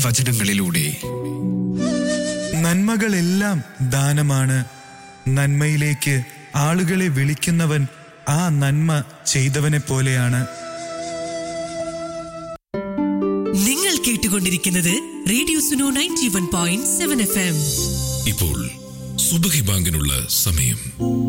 വചനങ്ങളിലൂടെ. നന്മകളെല്ലാം ദാനമാണ്. നന്മയിലേക്ക് ആളുകളെ വിളിക്കുന്നവൻ ആ നന്മ ചെയ്തവനെ പോലെയാണ്. നിങ്ങൾ കേട്ടുകൊണ്ടിരിക്കുന്നത് റേഡിയോ സുനോ 91.7 FM. ഇപ്പോൾ സുബഹി ബാങ്കിനുള്ള സമയം.